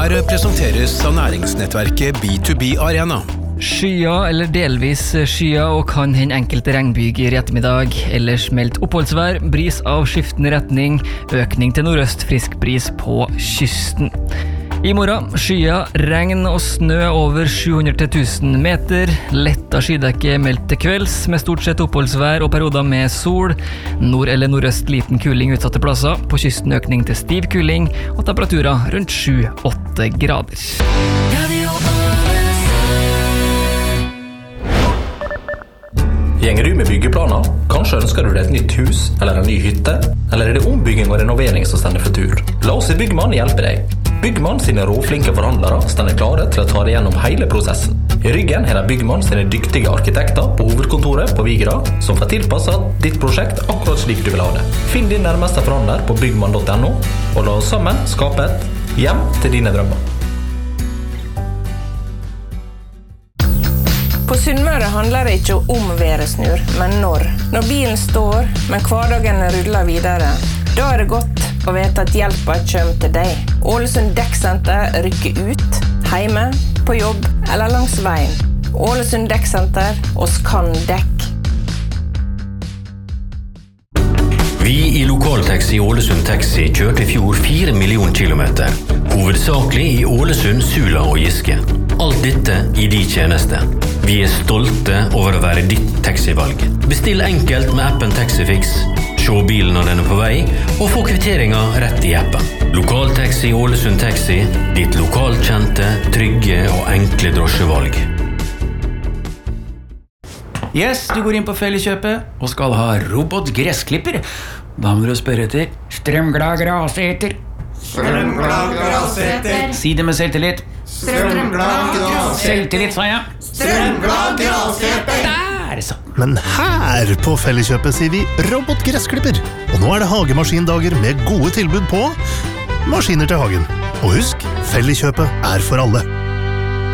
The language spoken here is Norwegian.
Her presenteres av næringsnettverket B2B Arena. Skya eller delvis skya og kan hende enkelte regnbyger i ettermiddag. Ellers meldt oppholdsvær, bris av skiftende retning, økning til nordøst, frisk bris på kysten. I morgen, skya, regn og snø over 700 til 1000 meter. Letta skydekke meldt til kvelds, med stort sett oppholdsvær og perioder med sol. Nord eller nordøst liten kuling utsatte plasser. På kysten økning til stiv kuling, og temperaturer rundt 7-8 grader. Gjenger du med byggeplaner? Kanskje ønsker du deg et nytt hus eller en ny hytte? Eller er det ombygging og renovering som stender for tur? La oss i Byggmann hjelpe deg. Byggmann sine råflinke forhandlere stender klare til å ta deg gjennom hele prosessen. I ryggen er det Byggmann sine dyktige arkitekter på hovedkontoret på Vigra som får tilpasset ditt prosjekt akkurat slik du vil ha det. Finn din nærmeste forhandler på byggmann.no og la oss sammen skape et hjem til dine drømmer. På Sunnmøre handler det ikke om været snur, men når. Når bilen står, men hverdagen ruller videre, da er det godt å vite at hjelpa kommer til deg. Ålesund Dekksenter rykker ut, hjemme, på jobb eller langs veien. Ålesund Dekksenter, oss kan dekk. Vi i Lokaltaxi Ålesund Taxi kjørte i fjor 4 millioner kilometer. Hovedsakelig i Ålesund, Sula og Giske. Alt dette i de tjeneste. Vi er stolte over å være ditt taxivalg. Bestill enkelt med appen Taxifix. Se bilen når den er på vei, og få kvitteringer rett i appen. Lokaltaxi Ålesund Taxi, ditt lokalkjente, trygge og enkle drosjevalg. Yes, du går inn på Felleskjøpet og skal ha robotgressklipper. Da må du spørre etter strømglad graseter. Strømglad graseter. Si det med selvtillit. Strømglad graseter. Selvtillit, sa jeg. Strømglad graseter. Der, så. Men her på Felleskjøpet sier vi robotgressklipper. Og nå er det hagemaskindager med gode tilbud på maskiner til hagen. Og husk, Felleskjøpet er for alle.